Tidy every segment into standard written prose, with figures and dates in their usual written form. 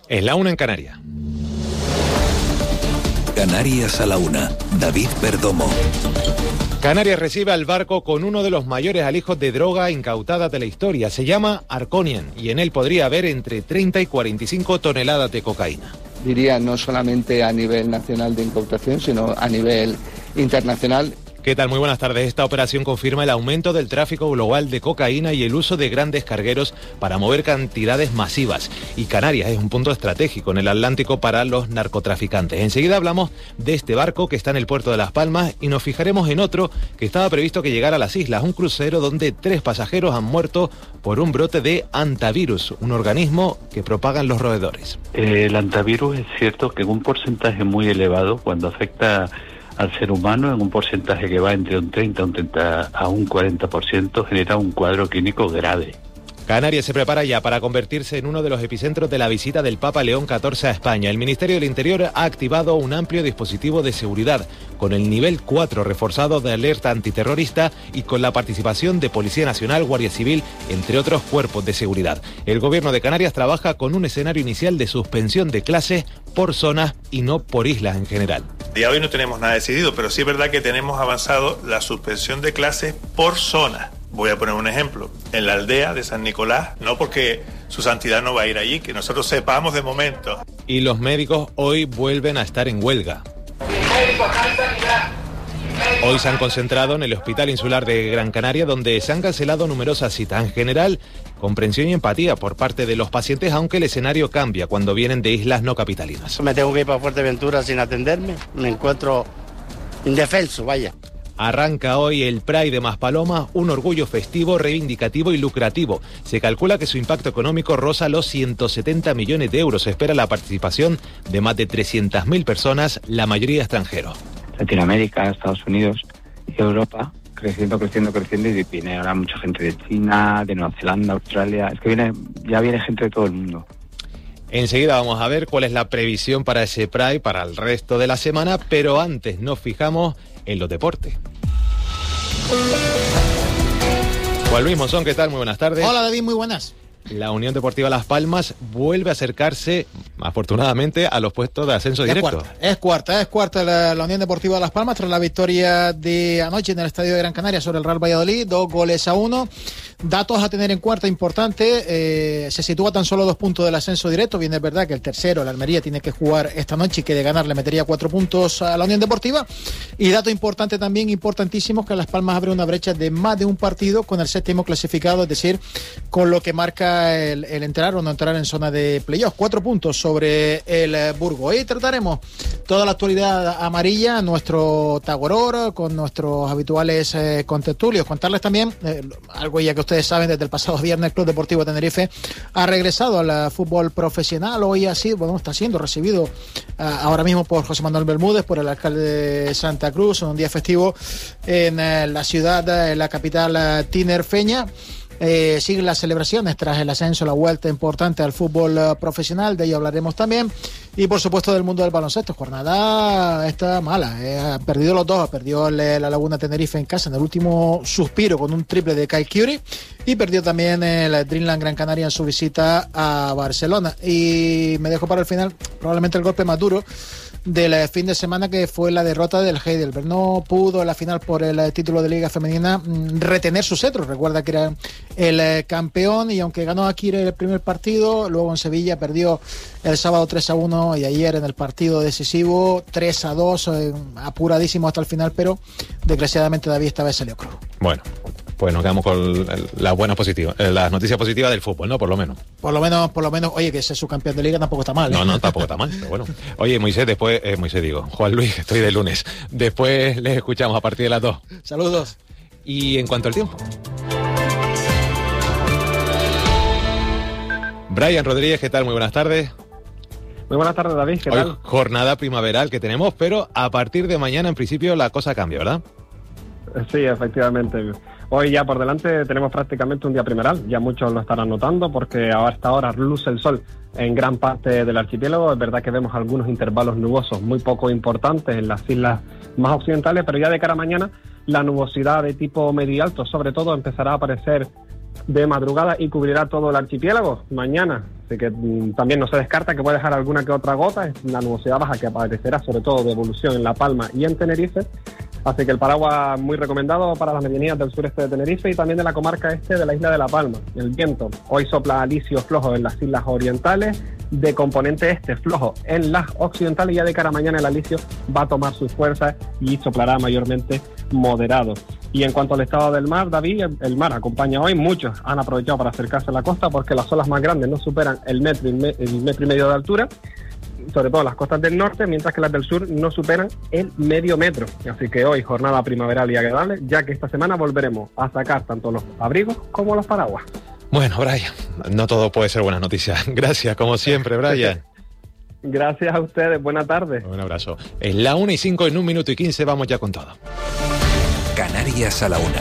Es la 1 en Canarias. Canarias a la 1. David Perdomo. Canarias recibe al barco con uno de los mayores alijos de droga incautada de la historia. Se llama Arconian y en él podría haber entre 30 y 45 toneladas de cocaína. Diría no solamente a nivel nacional de incautación, sino a nivel internacional. ¿Qué tal? Muy buenas tardes. Esta operación confirma el aumento del tráfico global de cocaína y el uso de grandes cargueros para mover cantidades masivas. Y Canarias es un punto estratégico en el Atlántico para los narcotraficantes. Enseguida hablamos de este barco que está en el puerto de Las Palmas y nos fijaremos en otro que estaba previsto que llegara a las islas, un crucero donde 3 pasajeros han muerto por un brote de hantavirus, un organismo que propagan los roedores. El hantavirus es cierto que en un porcentaje muy elevado, cuando afecta al ser humano, en un porcentaje que va entre un 30 a un 40%, genera un cuadro clínico grave. Canarias se prepara ya para convertirse en uno de los epicentros de la visita del Papa León XIV a España. El Ministerio del Interior ha activado un amplio dispositivo de seguridad, con el nivel 4 reforzado de alerta antiterrorista y con la participación de Policía Nacional, Guardia Civil, entre otros cuerpos de seguridad. El Gobierno de Canarias trabaja con un escenario inicial de suspensión de clases por zonas y no por islas en general. Ya hoy no tenemos nada decidido, pero sí es verdad que tenemos avanzado la suspensión de clases por zona. Voy a poner un ejemplo. En la aldea de San Nicolás, no porque su santidad no va a ir allí, que nosotros sepamos de momento. Y los médicos hoy vuelven a estar en huelga. Hoy se han concentrado en el Hospital Insular de Gran Canaria, donde se han cancelado numerosas citas. En general, comprensión y empatía por parte de los pacientes, aunque el escenario cambia cuando vienen de islas no capitalinas. Me tengo que ir para Fuerteventura sin atenderme. Me encuentro indefenso, vaya. Arranca hoy el Pride de Maspalomas, un orgullo festivo, reivindicativo y lucrativo. Se calcula que su impacto económico roza los 170 millones de euros. Se espera la participación de más de 300.000 personas, la mayoría extranjeros. Latinoamérica, Estados Unidos y Europa, creciendo y viene ahora mucha gente de China, de Nueva Zelanda, Australia. Es que ya viene gente de todo el mundo. Enseguida vamos a ver cuál es la previsión para ese Pride, para el resto de la semana, pero antes nos fijamos en los deportes. Juan Luis Monzón, ¿qué tal? Muy buenas tardes. Hola David, muy buenas. La Unión Deportiva Las Palmas vuelve a acercarse, afortunadamente, a los puestos de ascenso directo. Es cuarta la Unión Deportiva Las Palmas tras la victoria de anoche en el Estadio de Gran Canaria sobre el Real Valladolid, 2-1. Datos a tener en cuenta importante, se sitúa tan solo 2 puntos del ascenso directo. Bien, es verdad que el tercero, el Almería, tiene que jugar esta noche y que de ganar le metería 4 puntos a la Unión Deportiva. Y dato importante también, importantísimo, que Las Palmas abre una brecha de más de un partido con el 7º clasificado, es decir, con lo que marca el entrar o no entrar en zona de playoff. 4 puntos sobre el Burgos. Hoy trataremos toda la actualidad amarilla, nuestro Tagoror, con nuestros habituales contertulios. Contarles también algo ya que ustedes saben, desde el pasado viernes el Club Deportivo Tenerife ha regresado al fútbol profesional. Hoy está siendo recibido ahora mismo por José Manuel Bermúdez, por el alcalde de Santa Cruz, en un día festivo en la ciudad, en la capital tinerfeña. Siguen las celebraciones tras el ascenso, la vuelta importante al fútbol profesional, de ello hablaremos también. Y por supuesto del mundo del baloncesto. Jornada está mala, ha perdido los dos, perdió la Laguna Tenerife en casa en el último suspiro con un triple de Kyle Curry, y perdió también el Dreamland Gran Canaria en su visita a Barcelona. Y me dejo para el final probablemente el golpe más duro del fin de semana, que fue la derrota del Heidelberg. No pudo en la final por el título de Liga Femenina retener su cetro. Recuerda que era el campeón, y aunque ganó aquí el primer partido, luego en Sevilla perdió el sábado 3-1 y ayer en el partido decisivo 3-2, apuradísimo hasta el final, pero desgraciadamente David esta vez salió cruz. Bueno, pues nos quedamos con las buenas positivas, las noticias positivas del fútbol, ¿no? Por lo menos, oye, que ese subcampeón de Liga tampoco está mal, ¿eh? No, tampoco está mal, pero bueno. Oye, Juan Luis, estoy de lunes. Después les escuchamos a partir de las 2. Saludos. Y en cuanto al tiempo, Brian Rodríguez, ¿qué tal? Muy buenas tardes. Muy buenas tardes, David, ¿qué tal? Jornada primaveral que tenemos, pero a partir de mañana en principio la cosa cambia, ¿verdad? Sí, efectivamente. Hoy ya por delante tenemos prácticamente un día primaveral, ya muchos lo estarán notando porque a esta hora luce el sol en gran parte del archipiélago. Es verdad que vemos algunos intervalos nubosos muy poco importantes en las islas más occidentales, pero ya de cara a mañana la nubosidad de tipo medio y alto sobre todo empezará a aparecer de madrugada y cubrirá todo el archipiélago mañana. Así que también no se descarta que puede dejar alguna que otra gota. Es la nubosidad baja que aparecerá sobre todo de evolución en La Palma y en Tenerife. Así que el paraguas muy recomendado para las medianías del sureste de Tenerife y también de la comarca este de la isla de La Palma. El viento hoy sopla alisio flojo en las islas orientales, de componente este flojo en las occidentales, y ya de cara a mañana el alisio va a tomar sus fuerzas y soplará mayormente moderado. Y en cuanto al estado del mar, David, el mar acompaña hoy. Muchos han aprovechado para acercarse a la costa porque las olas más grandes no superan el metro y medio de altura, sobre todo las costas del norte, mientras que las del sur no superan el medio metro. Así que hoy jornada primaveral y agradable, ya que esta semana volveremos a sacar tanto los abrigos como los paraguas. Bueno, Brian, no todo puede ser buenas noticias. Gracias, como siempre, Brian. Gracias a ustedes, buena tarde. Un abrazo. Es la 1:05, en 1 minuto y 15, vamos ya con todo. Canarias a la 1.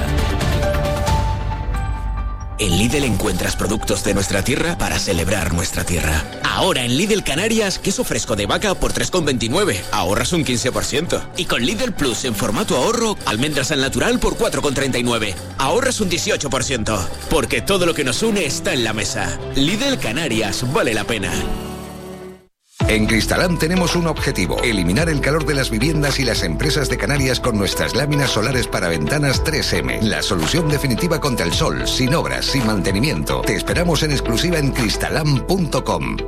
En Lidl encuentras productos de nuestra tierra para celebrar nuestra tierra. Ahora en Lidl Canarias, queso fresco de vaca por 3,29. Ahorras un 15%. Y con Lidl Plus en formato ahorro, almendras al natural por 4,39. Ahorras un 18%. Porque todo lo que nos une está en la mesa. Lidl Canarias, vale la pena. En Cristalam tenemos un objetivo: eliminar el calor de las viviendas y las empresas de Canarias con nuestras láminas solares para ventanas 3M. La solución definitiva contra el sol, sin obras, sin mantenimiento. Te esperamos en exclusiva en cristalam.com.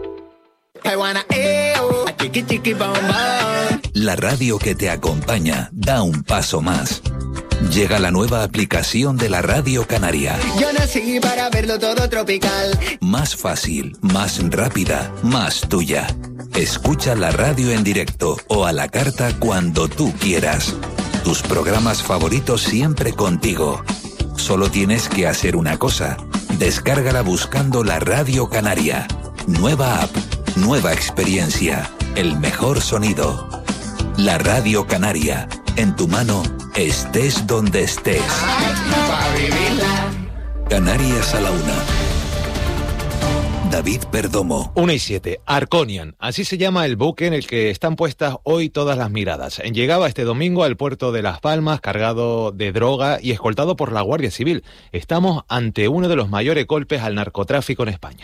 La radio que te acompaña da un paso más. Llega la nueva aplicación de la Radio Canaria. Yo nací para verlo todo tropical. Más fácil, más rápida, más tuya. Escucha la radio en directo o a la carta cuando tú quieras. Tus programas favoritos siempre contigo. Solo tienes que hacer una cosa: descárgala buscando la Radio Canaria. Nueva app, nueva experiencia, el mejor sonido. La Radio Canaria, en tu mano, estés donde estés. Canarias a la 1. David Perdomo. 1:07, Arconian, así se llama el buque en el que están puestas hoy todas las miradas. Llegaba este domingo al puerto de Las Palmas cargado de droga y escoltado por la Guardia Civil. Estamos ante uno de los mayores golpes al narcotráfico en España.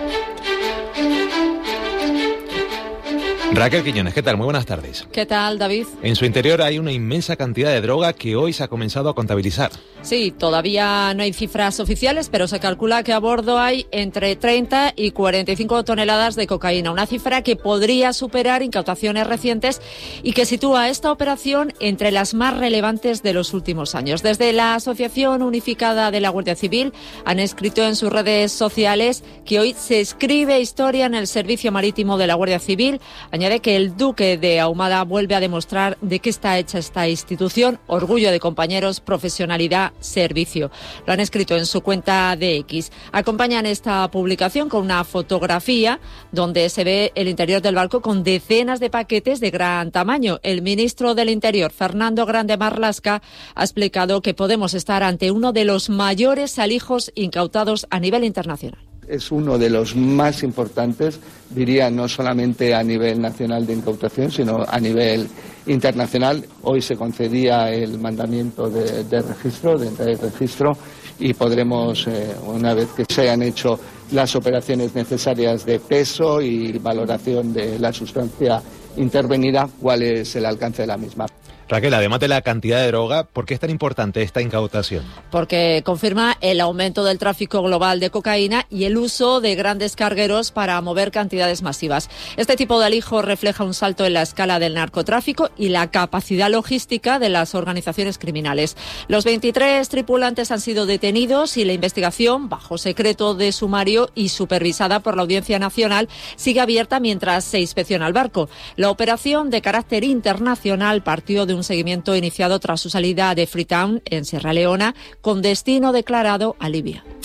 Raquel Quiñones, ¿qué tal? Muy buenas tardes. ¿Qué tal, David? En su interior hay una inmensa cantidad de droga que hoy se ha comenzado a contabilizar. Sí, todavía no hay cifras oficiales, pero se calcula que a bordo hay entre 30 y 45 toneladas de cocaína, una cifra que podría superar incautaciones recientes y que sitúa esta operación entre las más relevantes de los últimos años. Desde la Asociación Unificada de la Guardia Civil han escrito en sus redes sociales que hoy se escribe historia en el Servicio Marítimo de la Guardia Civil. Añade que el Duque de Ahumada vuelve a demostrar de qué está hecha esta institución: orgullo de compañeros, profesionalidad, servicio. Lo han escrito en su cuenta de X. Acompañan esta publicación con una fotografía donde se ve el interior del barco con decenas de paquetes de gran tamaño. El ministro del Interior, Fernando Grande Marlaska, ha explicado que podemos estar ante uno de los mayores alijos incautados a nivel internacional. Es uno de los más importantes, diría, no solamente a nivel nacional de incautación, sino a nivel internacional. Hoy se concedía el mandamiento de registro, de entrada y registro, y podremos, una vez que se hayan hecho las operaciones necesarias de peso y valoración de la sustancia intervenida, cuál es el alcance de la misma. Raquel, además de la cantidad de droga, ¿por qué es tan importante esta incautación? Porque confirma el aumento del tráfico global de cocaína y el uso de grandes cargueros para mover cantidades masivas. Este tipo de alijo refleja un salto en la escala del narcotráfico y la capacidad logística de las organizaciones criminales. Los 23 tripulantes han sido detenidos y la investigación, bajo secreto de sumario y supervisada por la Audiencia Nacional, sigue abierta mientras se inspecciona el barco. La operación, de carácter internacional, partió de un seguimiento iniciado tras su salida de Freetown, en Sierra Leona, con destino declarado a Libia.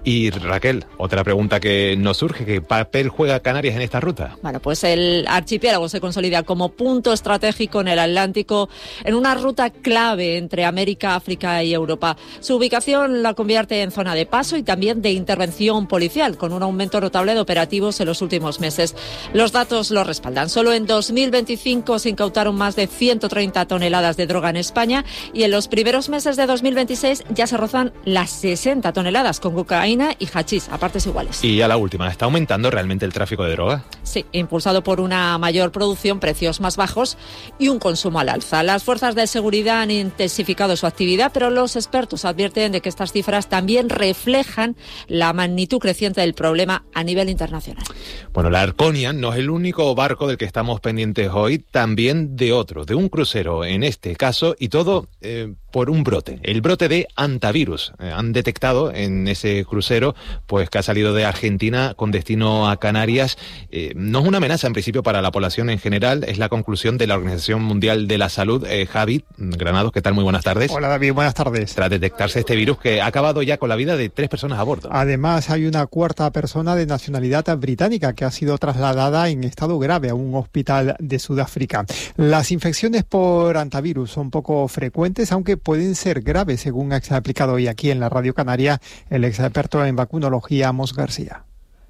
Y Raquel, otra pregunta que nos surge, ¿qué papel juega Canarias en esta ruta? Bueno, pues el archipiélago se consolida como punto estratégico en el Atlántico, en una ruta clave entre América, África y Europa. Su ubicación la convierte en zona de paso y también de intervención policial, con un aumento notable de operativos en los últimos meses. Los datos lo respaldan. Solo en 2025 se incautaron más de 130 toneladas de droga en España y en los primeros meses de 2026 ya se rozan las 60 toneladas con cocaína y hachís a partes iguales. Y a la última, ¿está aumentando realmente el tráfico de droga? Sí, impulsado por una mayor producción, precios más bajos y un consumo al alza. Las fuerzas de seguridad han intensificado su actividad, pero los expertos advierten de que estas cifras también reflejan la magnitud creciente del problema a nivel internacional. Bueno, la Arconian no es el único barco del que estamos pendientes hoy, también de otro, de un crucero en este caso, y todo por un brote, el brote de hantavirus. Han detectado en ese crucero, pues que ha salido de Argentina con destino a Canarias. No es una amenaza en principio para la población en general, es la conclusión de la Organización Mundial de la Salud. Javi Granados, ¿qué tal? Muy buenas tardes. Hola David, buenas tardes. Tras detectarse este virus que ha acabado ya con la vida de 3 personas a bordo. Además, hay una cuarta persona de nacionalidad británica que ha sido trasladada en estado grave a un hospital de Sudáfrica. Las infecciones por hantavirus son poco frecuentes, aunque pueden ser graves, según ha explicado hoy aquí en la Radio Canaria el experto en vacunología Amos García.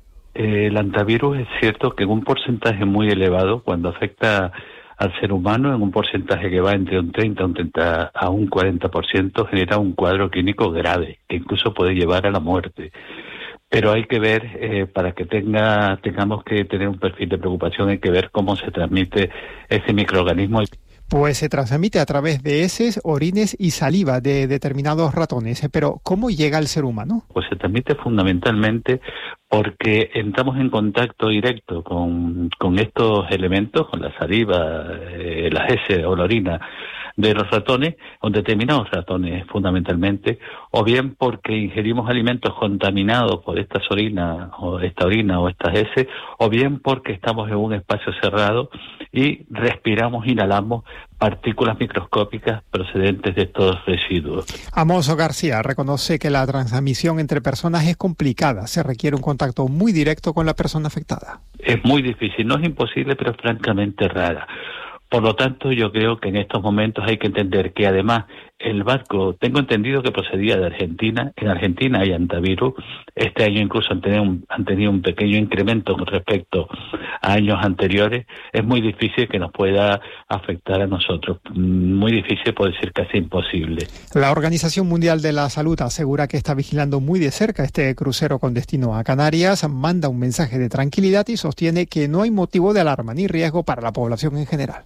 El hantavirus es cierto que en un porcentaje muy elevado, cuando afecta al ser humano, en un porcentaje que va entre un 30 a un 40%, genera un cuadro clínico grave, que incluso puede llevar a la muerte. Pero hay que ver, para que tengamos que tener un perfil de preocupación, hay que ver cómo se transmite ese microorganismo. Pues se transmite a través de heces, orines y saliva de determinados ratones. Pero ¿cómo llega al ser humano? Pues se transmite fundamentalmente porque entramos en contacto directo con estos elementos, con la saliva, las heces o la orina de los ratones, o determinados ratones fundamentalmente, o bien porque ingerimos alimentos contaminados por estas orinas o esta orina o estas heces, o bien porque estamos en un espacio cerrado y respiramos, inhalamos partículas microscópicas procedentes de estos residuos. Amos García reconoce que la transmisión entre personas es complicada, se requiere un contacto muy directo con la persona afectada. Es muy difícil, no es imposible, pero es francamente rara. Por lo tanto, yo creo que en estos momentos hay que entender que además el barco, tengo entendido que procedía de Argentina. En Argentina hay hantavirus. Este año incluso han tenido un pequeño incremento con respecto a años anteriores. Es muy difícil que nos pueda afectar a nosotros. Muy difícil, puede ser casi imposible. La Organización Mundial de la Salud asegura que está vigilando muy de cerca este crucero con destino a Canarias, manda un mensaje de tranquilidad y sostiene que no hay motivo de alarma ni riesgo para la población en general.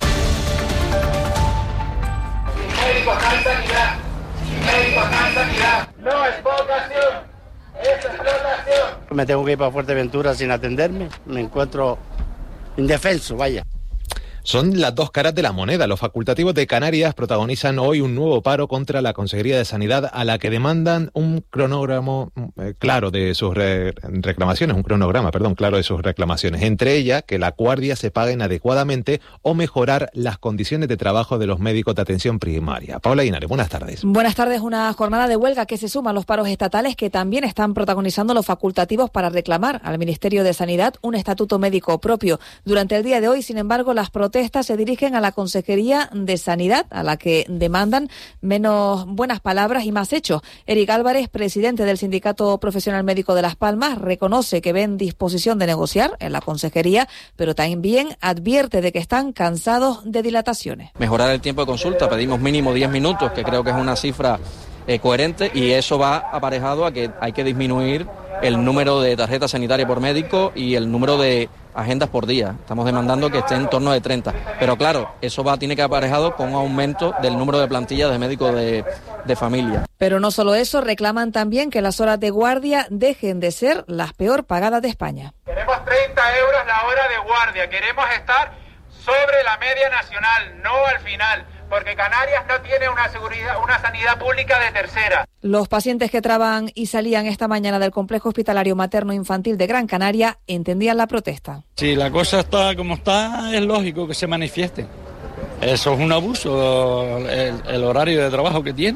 No es vocación, es explotación. Me tengo que ir para Fuerteventura sin atenderme, me encuentro indefenso, vaya. Son las dos caras de la moneda. Los facultativos de Canarias protagonizan hoy un nuevo paro contra la Consejería de Sanidad, a la que demandan un cronograma claro de sus reclamaciones, claro de sus reclamaciones. Entre ellas, que la guardia se paguen adecuadamente o mejorar las condiciones de trabajo de los médicos de atención primaria. Paula Linares, buenas tardes. Buenas tardes. Una jornada de huelga que se suma a los paros estatales que también están protagonizando los facultativos para reclamar al Ministerio de Sanidad un estatuto médico propio. Durante el día de hoy, sin embargo, las protestas se dirigen a la Consejería de Sanidad, a la que demandan menos buenas palabras y más hechos. Eric Álvarez, presidente del Sindicato Profesional Médico de Las Palmas, reconoce que ven disposición de negociar en la Consejería, pero también advierte de que están cansados de dilataciones. Mejorar el tiempo de consulta, pedimos mínimo 10 minutos, que creo que es una cifra coherente, y eso va aparejado a que hay que disminuir el número de tarjetas sanitarias por médico y el número de agendas por día. Estamos demandando que esté en torno de 30. Pero claro, eso tiene que ir aparejado con un aumento del número de plantillas de médicos de familia. Pero no solo eso, reclaman también que las horas de guardia dejen de ser las peor pagadas de España. Queremos 30 euros la hora de guardia. Queremos estar sobre la media nacional, no al final, porque Canarias no tiene una sanidad pública de tercera. Los pacientes que entraban y salían esta mañana del complejo hospitalario materno-infantil de Gran Canaria entendían la protesta. Si la cosa está como está, es lógico que se manifieste. Eso es un abuso, el horario de trabajo que tiene.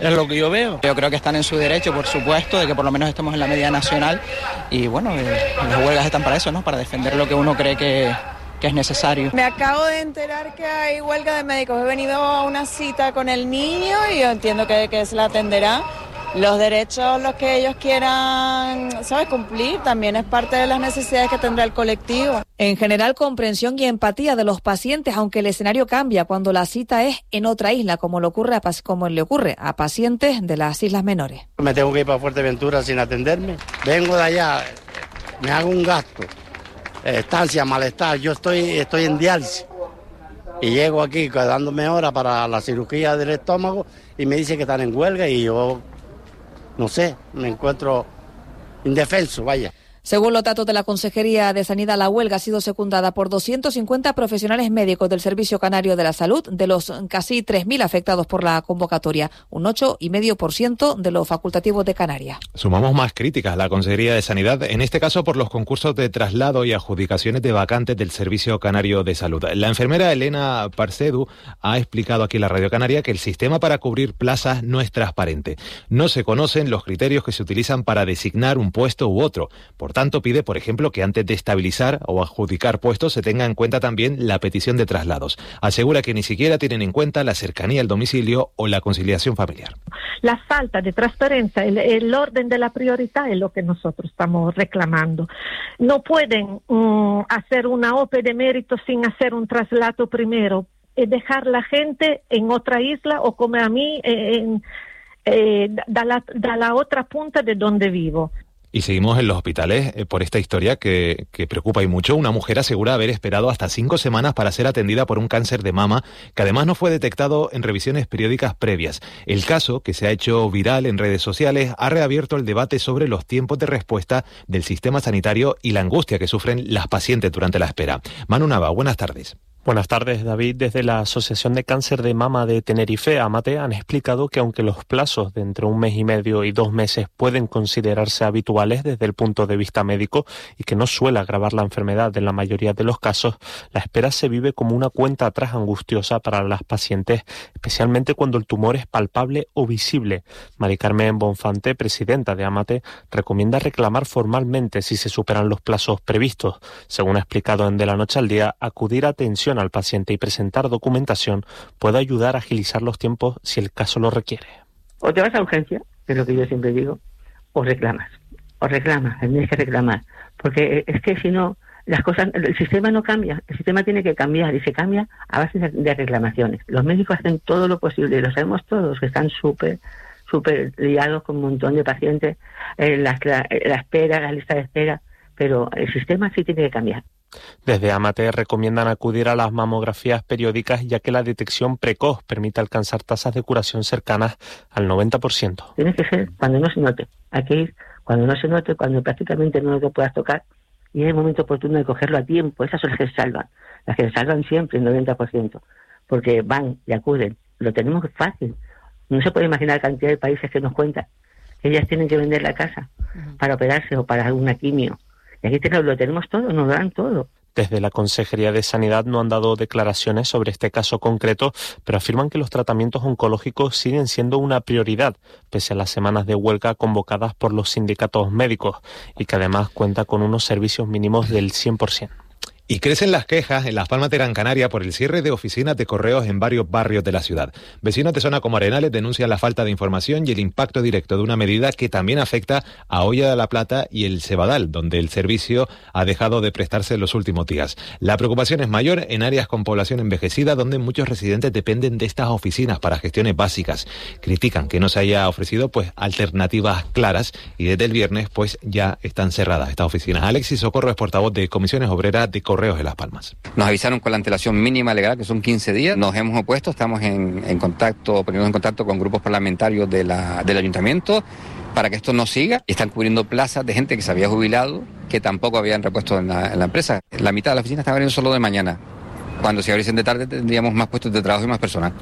Es lo que yo veo. Yo creo que están en su derecho, por supuesto, de que por lo menos estemos en la media nacional y bueno, las huelgas están para eso, ¿no? Para defender lo que uno cree que es necesario. Me acabo de enterar que hay huelga de médicos. He venido a una cita con el niño y yo entiendo que se la atenderá. Los derechos, los que ellos quieran, ¿sabes?, cumplir, también es parte de las necesidades que tendrá el colectivo. En general, comprensión y empatía de los pacientes, aunque el escenario cambia cuando la cita es en otra isla, como le ocurre a pacientes de las islas menores. Me tengo que ir para Fuerteventura sin atenderme. Vengo de allá, me hago un gasto, estancia, malestar. Yo estoy en diálisis y llego aquí dándome hora para la cirugía del estómago y me dice que están en huelga y yo... no sé, me encuentro indefenso, vaya. Según los datos de la Consejería de Sanidad, la huelga ha sido secundada por 250 profesionales médicos del Servicio Canario de la Salud, de los casi 3.000 afectados por la convocatoria, un 8,5% de los facultativos de Canarias. Sumamos más críticas a la Consejería de Sanidad, en este caso por los concursos de traslado y adjudicaciones de vacantes del Servicio Canario de Salud. La enfermera Elena Parcedu ha explicado aquí en la Radio Canaria que el sistema para cubrir plazas no es transparente. No se conocen los criterios que se utilizan para designar un puesto u otro. Por tanto, pide, por ejemplo, que antes de estabilizar o adjudicar puestos se tenga en cuenta también la petición de traslados. Asegura que ni siquiera tienen en cuenta la cercanía al domicilio o la conciliación familiar. La falta de transparencia, el orden de la prioridad es lo que nosotros estamos reclamando. No pueden hacer una OPE de mérito sin hacer un traslado primero, dejar la gente en otra isla o como a mí, da la otra punta de donde vivo. Y seguimos en los hospitales por esta historia que preocupa y mucho. Una mujer asegura haber esperado hasta 5 semanas para ser atendida por un cáncer de mama, que además no fue detectado en revisiones periódicas previas. El caso, que se ha hecho viral en redes sociales, ha reabierto el debate sobre los tiempos de respuesta del sistema sanitario y la angustia que sufren las pacientes durante la espera. Manu Nava, buenas tardes. Buenas tardes, David. Desde la Asociación de Cáncer de Mama de Tenerife, AMATE, han explicado que aunque los plazos de entre 1 mes y medio y 2 meses pueden considerarse habituales desde el punto de vista médico y que no suele agravar la enfermedad en la mayoría de los casos, la espera se vive como una cuenta atrás angustiosa para las pacientes, especialmente cuando el tumor es palpable o visible. Mari Carmen Bonfante, presidenta de AMATE, recomienda reclamar formalmente si se superan los plazos previstos. Según ha explicado en De la Noche al Día, acudir a atención al paciente y presentar documentación puede ayudar a agilizar los tiempos si el caso lo requiere. O te vas a urgencia, que es lo que yo siempre digo, o reclamas, tienes que reclamar, porque es que si no, las cosas, el sistema no cambia, el sistema tiene que cambiar y se cambia a base de reclamaciones. Los médicos hacen todo lo posible, y lo sabemos todos, que están súper liados con un montón de pacientes, la espera, la lista de espera, pero el sistema sí tiene que cambiar. Desde AMATE recomiendan acudir a las mamografías periódicas ya que la detección precoz permite alcanzar tasas de curación cercanas al 90%. Tiene que ser cuando no se note, hay que ir cuando no se note, cuando prácticamente no lo puedas tocar y es el momento oportuno de cogerlo a tiempo. Esas son las que se salvan siempre el 90%, porque van y acuden. Lo tenemos fácil, no se puede imaginar la cantidad de países que nos cuentan que ellas tienen que vender la casa para operarse o para alguna quimio. Y aquí lo tenemos todo, nos dan todo. Desde la Consejería de Sanidad no han dado declaraciones sobre este caso concreto, pero afirman que los tratamientos oncológicos siguen siendo una prioridad, pese a las semanas de huelga convocadas por los sindicatos médicos, y que además cuenta con unos servicios mínimos del 100%. Y crecen las quejas en Las Palmas de Gran Canaria por el cierre de oficinas de correos en varios barrios de la ciudad. Vecinos de zona como Arenales denuncian la falta de información y el impacto directo de una medida que también afecta a Hoya de la Plata y el Cebadal, donde el servicio ha dejado de prestarse en los últimos días. La preocupación es mayor en áreas con población envejecida, donde muchos residentes dependen de estas oficinas para gestiones básicas. Critican que no se haya ofrecido alternativas claras y desde el viernes ya están cerradas estas oficinas. Alexis Socorro es portavoz de Comisiones Obreras de Correos de Las Palmas. Nos avisaron con la antelación mínima legal, que son 15 días. Nos hemos opuesto, estamos en contacto con grupos parlamentarios del ayuntamiento para que esto no siga. Están cubriendo plazas de gente que se había jubilado, que tampoco habían repuesto en la empresa. La mitad de la oficina está abriendo solo de mañana. Cuando se abriesen de tarde tendríamos más puestos de trabajo y más personal.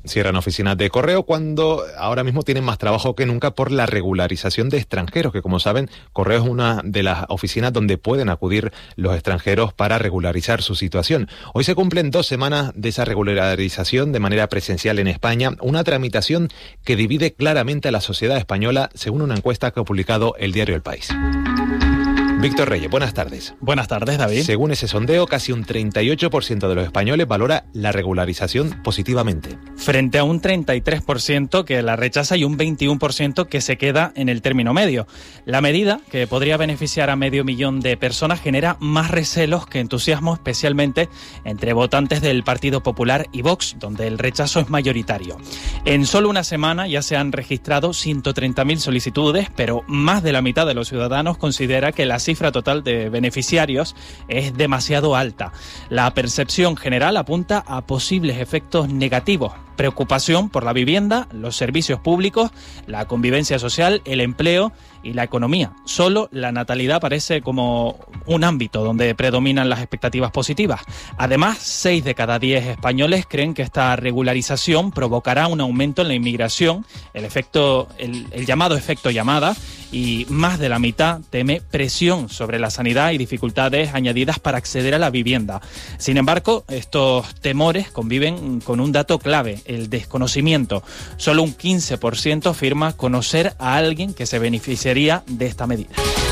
cierran oficinas de correo cuando ahora mismo tienen más trabajo que nunca por la regularización de extranjeros, que como saben, Correo es una de las oficinas donde pueden acudir los extranjeros para regularizar su situación. Hoy se cumplen 2 semanas de esa regularización de manera presencial en España, una tramitación que divide claramente a la sociedad española, según una encuesta que ha publicado el diario El País. Víctor Reyes, buenas tardes. Buenas tardes, David. Según ese sondeo, casi un 38% de los españoles valora la regularización positivamente. Frente a un 33% que la rechaza y un 21% que se queda en el término medio. La medida, que podría beneficiar a 500.000 de personas, genera más recelos que entusiasmo, especialmente entre votantes del Partido Popular y Vox, donde el rechazo es mayoritario. En solo una semana ya se han registrado 130.000 solicitudes, pero más de la mitad de los ciudadanos considera que la cifra total de beneficiarios es demasiado alta. La percepción general apunta a posibles efectos negativos. Preocupación por la vivienda, los servicios públicos, la convivencia social, el empleo y la economía. Solo la natalidad parece como un ámbito donde predominan las expectativas positivas. Además, 6 de cada 10 españoles creen que esta regularización provocará un aumento en la inmigración, el llamado efecto llamada, y más de la mitad teme presión sobre la sanidad y dificultades añadidas para acceder a la vivienda. Sin embargo, estos temores conviven con un dato clave: el desconocimiento. Solo un 15% afirma conocer a alguien que se beneficiaría de esta medida.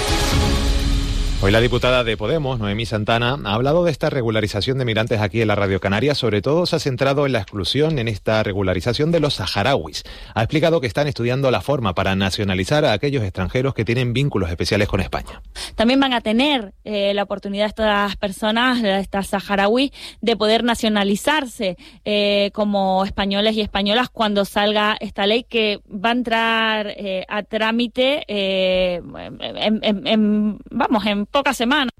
Hoy la diputada de Podemos, Noemí Santana, ha hablado de esta regularización de migrantes aquí en la Radio Canaria. Sobre todo se ha centrado en la exclusión, en esta regularización de los saharauis. Ha explicado que están estudiando la forma para nacionalizar a aquellos extranjeros que tienen vínculos especiales con España. También van a tener la oportunidad estas personas, estas saharauis, de poder nacionalizarse como españoles y españolas cuando salga esta ley, que va a entrar a trámite en pocas semanas.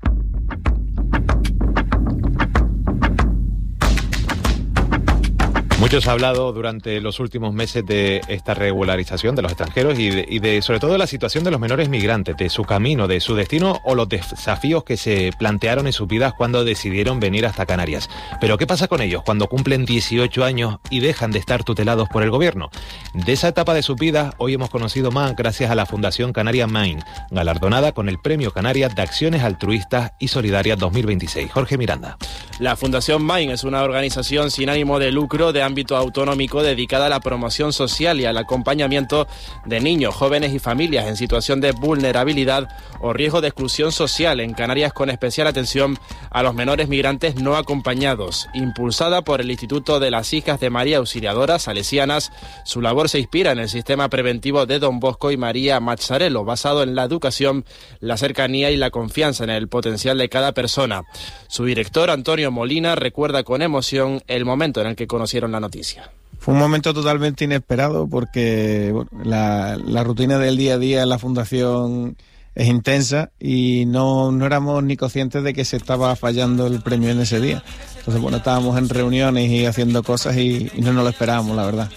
Mucho se ha hablado durante los últimos meses de esta regularización de los extranjeros y de sobre todo de la situación de los menores migrantes, de su camino, de su destino o los desafíos que se plantearon en sus vidas cuando decidieron venir hasta Canarias. Pero ¿qué pasa con ellos cuando cumplen 18 años y dejan de estar tutelados por el gobierno? De esa etapa de sus vidas hoy hemos conocido más gracias a la Fundación Canaria Main, galardonada con el Premio Canarias de Acciones Altruistas y Solidarias 2026. Jorge Miranda. La Fundación Main es una organización sin ánimo de lucro de ámbito autonómico dedicada a la promoción social y al acompañamiento de niños, jóvenes y familias en situación de vulnerabilidad o riesgo de exclusión social en Canarias, con especial atención a los menores migrantes no acompañados. Impulsada por el Instituto de las Hijas de María Auxiliadoras Salesianas, su labor se inspira en el sistema preventivo de Don Bosco y María Mazzarello, basado en la educación, la cercanía y la confianza en el potencial de cada persona. Su director, Antonio Molina, recuerda con emoción el momento en el que conocieron la noticia. Fue un momento totalmente inesperado porque la rutina del día a día en la fundación es intensa y no éramos ni conscientes de que se estaba fallando el premio en ese día. Entonces, estábamos en reuniones y haciendo cosas y no nos lo esperábamos, la verdad.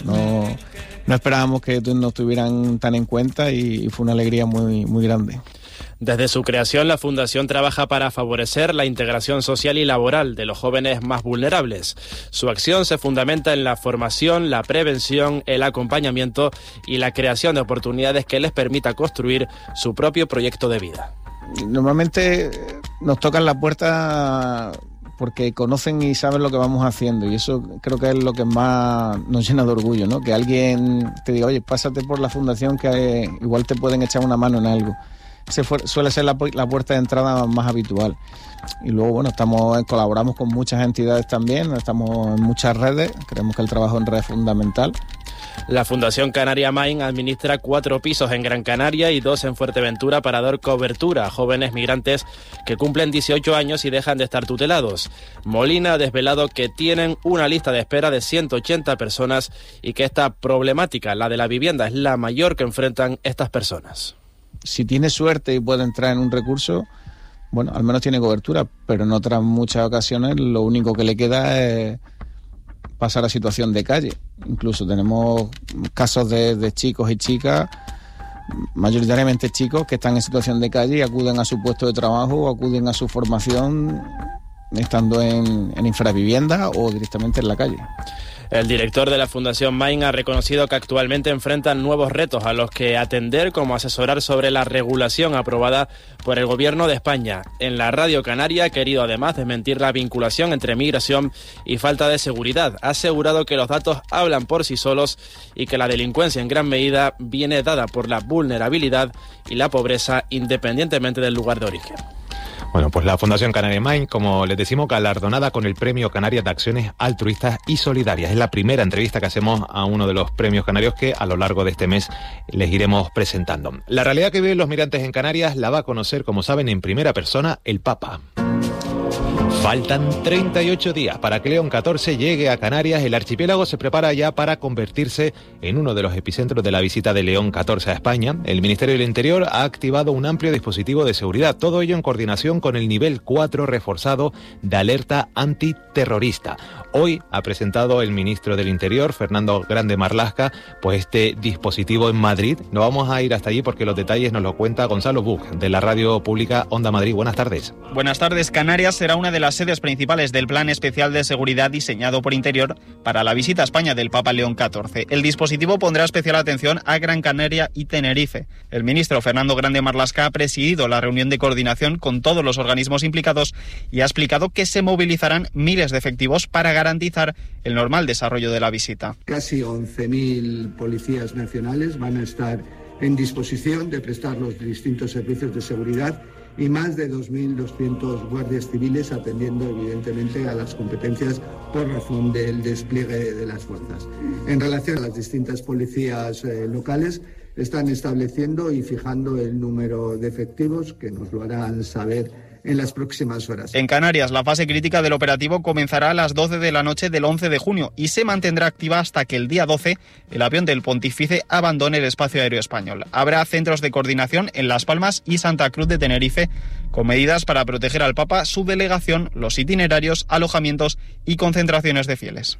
No esperábamos que nos tuvieran tan en cuenta y fue una alegría muy, muy grande. Desde su creación, la Fundación trabaja para favorecer la integración social y laboral de los jóvenes más vulnerables. Su acción se fundamenta en la formación, la prevención, el acompañamiento y la creación de oportunidades que les permita construir su propio proyecto de vida. Normalmente nos tocan la puerta porque conocen y saben lo que vamos haciendo, y eso creo que es lo que más nos llena de orgullo, ¿no? Que alguien te diga, oye, pásate por la Fundación que igual te pueden echar una mano en algo. Suele ser la puerta de entrada más habitual. Y luego, colaboramos con muchas entidades también, estamos en muchas redes, creemos que el trabajo en red es fundamental. La Fundación Canaria Main administra 4 pisos en Gran Canaria y 2 en Fuerteventura para dar cobertura a jóvenes migrantes que cumplen 18 años y dejan de estar tutelados. Molina ha desvelado que tienen una lista de espera de 180 personas y que esta problemática, la de la vivienda, es la mayor que enfrentan estas personas. Si tiene suerte y puede entrar en un recurso, al menos tiene cobertura, pero en otras muchas ocasiones lo único que le queda es pasar a situación de calle. Incluso tenemos casos de chicos y chicas, mayoritariamente chicos, que están en situación de calle y acuden a su puesto de trabajo o acuden a su formación estando en infravivienda o directamente en la calle. El director de la Fundación Main ha reconocido que actualmente enfrentan nuevos retos a los que atender, como asesorar sobre la regulación aprobada por el Gobierno de España. En la Radio Canaria ha querido además desmentir la vinculación entre migración y falta de seguridad. Ha asegurado que los datos hablan por sí solos y que la delincuencia en gran medida viene dada por la vulnerabilidad y la pobreza independientemente del lugar de origen. Bueno, pues la Fundación Canaria Main, como les decimos, galardonada con el Premio Canarias de Acciones Altruistas y Solidarias. Es la primera entrevista que hacemos a uno de los premios canarios que a lo largo de este mes les iremos presentando. La realidad que viven los migrantes en Canarias la va a conocer, como saben, en primera persona el Papa. Faltan 38 días para que León XIV llegue a Canarias. El archipiélago se prepara ya para convertirse en uno de los epicentros de la visita de León XIV a España. El Ministerio del Interior ha activado un amplio dispositivo de seguridad, todo ello en coordinación con el nivel 4 reforzado de alerta antiterrorista. Hoy ha presentado el ministro del Interior, Fernando Grande Marlaska, pues este dispositivo en Madrid. Nos vamos a ir hasta allí porque los detalles nos lo cuenta Gonzalo Buch, de la radio pública Onda Madrid. Buenas tardes. Buenas tardes. Canarias será una de las sedes principales del Plan Especial de Seguridad diseñado por Interior para la visita a España del Papa León XIV. El dispositivo pondrá especial atención a Gran Canaria y Tenerife. El ministro Fernando Grande Marlaska ha presidido la reunión de coordinación con todos los organismos implicados y ha explicado que se movilizarán miles de efectivos para garantizar el normal desarrollo de la visita. Casi 11.000 policías nacionales van a estar en disposición de prestar los distintos servicios de seguridad y más de 2.200 guardias civiles atendiendo evidentemente a las competencias por razón del despliegue de las fuerzas. En relación a las distintas policías locales, están estableciendo y fijando el número de efectivos que nos lo harán saber en las próximas horas. En Canarias, la fase crítica del operativo comenzará a las 12 de la noche del 11 de junio y se mantendrá activa hasta que el día 12 el avión del Pontífice abandone el espacio aéreo español. Habrá centros de coordinación en Las Palmas y Santa Cruz de Tenerife, con medidas para proteger al Papa, su delegación, los itinerarios, alojamientos y concentraciones de fieles.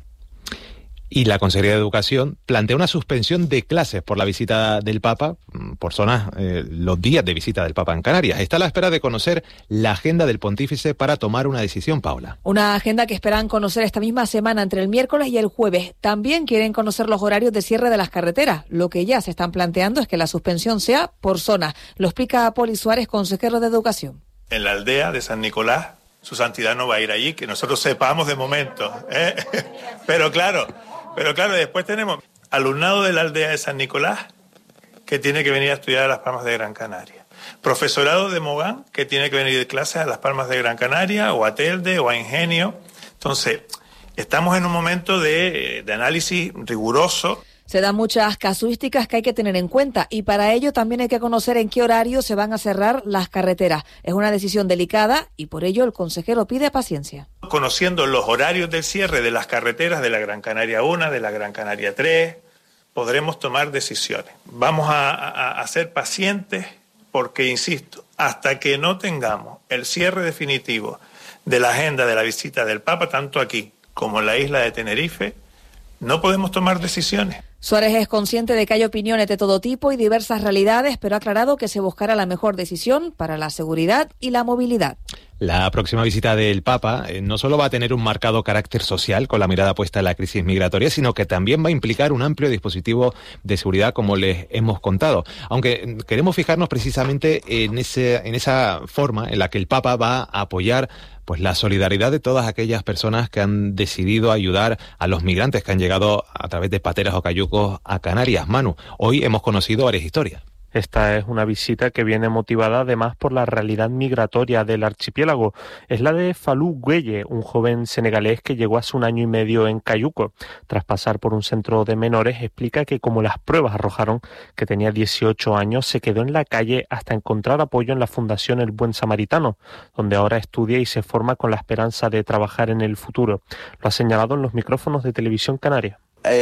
Y la Consejería de Educación plantea una suspensión de clases por la visita del Papa, por zonas, los días de visita del Papa en Canarias. Está a la espera de conocer la agenda del Pontífice para tomar una decisión, Paula. Una agenda que esperan conocer esta misma semana entre el miércoles y el jueves. También quieren conocer los horarios de cierre de las carreteras. Lo que ya se están planteando es que la suspensión sea por zona. Lo explica Poli Suárez, consejero de Educación. En la aldea de San Nicolás, su santidad no va a ir allí, que nosotros sepamos de momento, ¿eh? Pero claro, después tenemos alumnado de la aldea de San Nicolás que tiene que venir a estudiar a Las Palmas de Gran Canaria. Profesorado de Mogán que tiene que venir de clases a Las Palmas de Gran Canaria o a Telde o a Ingenio. Entonces, estamos en un momento de análisis riguroso. Se dan muchas casuísticas que hay que tener en cuenta y para ello también hay que conocer en qué horario se van a cerrar las carreteras. Es una decisión delicada y por ello el consejero pide paciencia. Conociendo los horarios del cierre de las carreteras de la Gran Canaria 1, de la Gran Canaria 3, podremos tomar decisiones. Vamos a ser pacientes porque, insisto, hasta que no tengamos el cierre definitivo de la agenda de la visita del Papa, tanto aquí como en la isla de Tenerife, no podemos tomar decisiones. Suárez es consciente de que hay opiniones de todo tipo y diversas realidades, pero ha aclarado que se buscará la mejor decisión para la seguridad y la movilidad. La próxima visita del Papa no solo va a tener un marcado carácter social con la mirada puesta en la crisis migratoria, sino que también va a implicar un amplio dispositivo de seguridad, como les hemos contado. Aunque queremos fijarnos precisamente en esa forma en la que el Papa va a apoyar pues la solidaridad de todas aquellas personas que han decidido ayudar a los migrantes que han llegado a través de pateras o cayucos a Canarias. Manu, hoy hemos conocido varias historias. Esta es una visita que viene motivada además por la realidad migratoria del archipiélago. Es la de Falou Gueye, un joven senegalés que llegó hace 1 año y medio en Cayuco. Tras pasar por un centro de menores, explica que como las pruebas arrojaron que tenía 18 años, se quedó en la calle hasta encontrar apoyo en la Fundación El Buen Samaritano, donde ahora estudia y se forma con la esperanza de trabajar en el futuro. Lo ha señalado en los micrófonos de Televisión Canaria.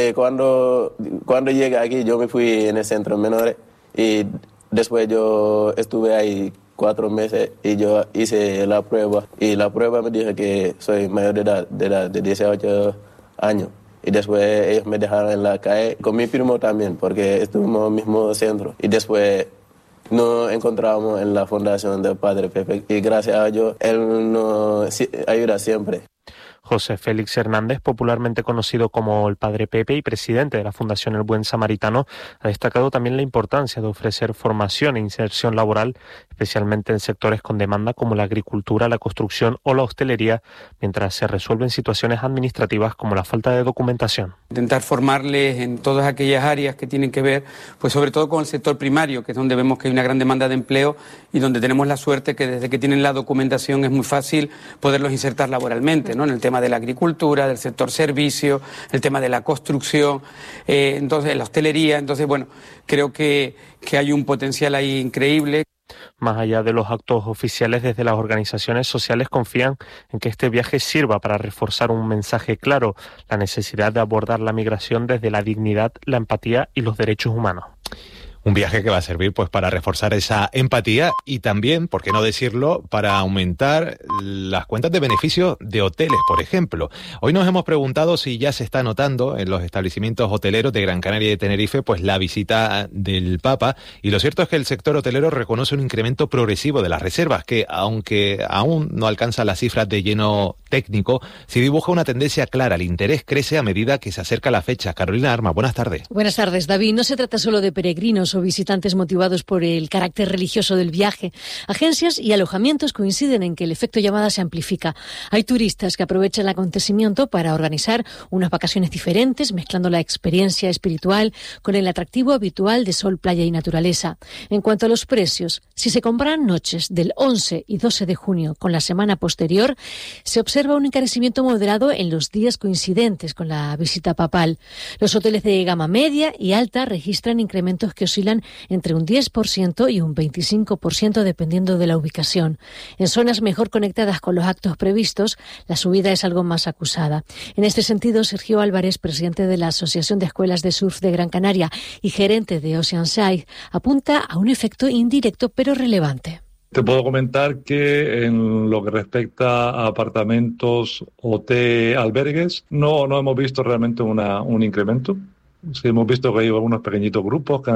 Cuando llegué aquí, yo me fui en el centro de menores. Y después yo estuve ahí 4 meses y yo hice la prueba. Y la prueba me dijo que soy mayor de edad de 18 años. Y después ellos me dejaron en la calle con mi primo también, porque estuvimos en el mismo centro. Y después nos encontramos en la fundación del Padre Pepe. Y gracias a Dios, él nos ayuda siempre. José Félix Hernández, popularmente conocido como el Padre Pepe y presidente de la Fundación El Buen Samaritano, ha destacado también la importancia de ofrecer formación e inserción laboral, especialmente en sectores con demanda como la agricultura, la construcción o la hostelería, mientras se resuelven situaciones administrativas como la falta de documentación. Intentar formarles en todas aquellas áreas que tienen que ver, pues sobre todo con el sector primario, que es donde vemos que hay una gran demanda de empleo y donde tenemos la suerte que desde que tienen la documentación es muy fácil poderlos insertar laboralmente, ¿no? En el tema de la agricultura, del sector servicio, el tema de la construcción, entonces la hostelería. Entonces, bueno, creo que hay un potencial ahí increíble. Más allá de los actos oficiales, desde las organizaciones sociales confían en que este viaje sirva para reforzar un mensaje claro: la necesidad de abordar la migración desde la dignidad, la empatía y los derechos humanos. Un viaje que va a servir pues para reforzar esa empatía y también, por qué no decirlo, para aumentar las cuentas de beneficio de hoteles, por ejemplo. Hoy nos hemos preguntado si ya se está notando en los establecimientos hoteleros de Gran Canaria y de Tenerife pues la visita del Papa, y lo cierto es que el sector hotelero reconoce un incremento progresivo de las reservas que, aunque aún no alcanza las cifras de lleno técnico, sí dibuja una tendencia clara. El interés crece a medida que se acerca la fecha. Carolina Arma, buenas tardes. Buenas tardes, David. No se trata solo de peregrinos o visitantes motivados por el carácter religioso del viaje. Agencias y alojamientos coinciden en que el efecto llamada se amplifica. Hay turistas que aprovechan el acontecimiento para organizar unas vacaciones diferentes, mezclando la experiencia espiritual con el atractivo habitual de sol, playa y naturaleza. En cuanto a los precios, si se comparan noches del 11 y 12 de junio con la semana posterior, se observa un encarecimiento moderado en los días coincidentes con la visita papal. Los hoteles de gama media y alta registran incrementos que oscilan entre un 10% y un 25% dependiendo de la ubicación. En zonas mejor conectadas con los actos previstos, la subida es algo más acusada. En este sentido, Sergio Álvarez, presidente de la Asociación de Escuelas de Surf de Gran Canaria y gerente de Oceanside, apunta a un efecto indirecto pero relevante. Te puedo comentar que en lo que respecta a apartamentos, hotel, albergues, no hemos visto realmente un incremento. Sí hemos visto que hay algunos pequeñitos grupos que